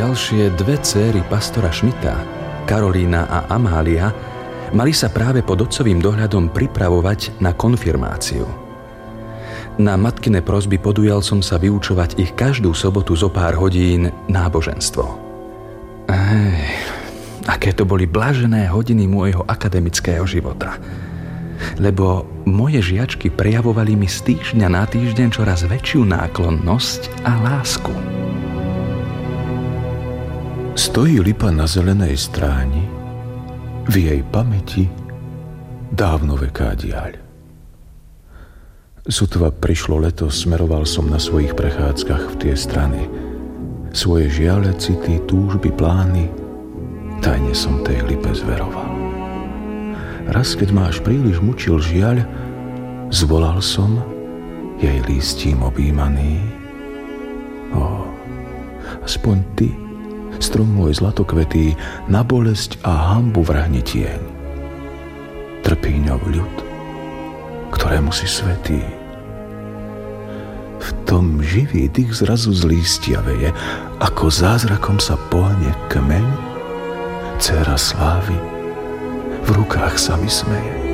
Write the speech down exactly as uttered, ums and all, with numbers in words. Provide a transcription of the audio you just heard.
Ďalšie dve dcéry pastora Schmidta, Karolína a Amália, mali sa práve pod otcovým dohľadom pripravovať na konfirmáciu. Na matkine prosby podujal som sa vyučovať ich každú sobotu zo pár hodín náboženstvo. Ej, aké to boli blažené hodiny môjho akademického života. Lebo moje žiačky prejavovali mi z týždňa na týždeň čoraz väčšiu náklonnosť a lásku. Stojí lipa na zelenej stráni, v jej pamäti dávnoveká diaľ. Sotva prišlo leto, smeroval som na svojich prechádzkach v tie strany. Svoje žiale, city, túžby, plány tajne som tej lipe zveroval. Raz, keď ma až príliš mučil žiaľ, zvolal som jej lístím objímaný. Ó, aspoň ty, strom môj zlatokvetý, na bolesť a hanbu vrhni tieň. Trpíňov ľud, ktorému si svätý. V tom živý dých zrazu z lístia veje, ako zázrakom sa pohne kmeň, dcéra slávy v rukách sa mi smeje.